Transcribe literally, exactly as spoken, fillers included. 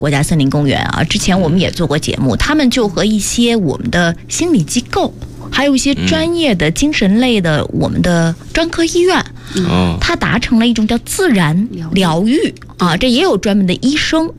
国家森林公园啊，之前我们也做过节目，他们就和一些我们的心理机构，还有一些专业的精神类的我们的专科医院， 嗯， 它达成了一种叫自然疗愈啊，这也有专门的医生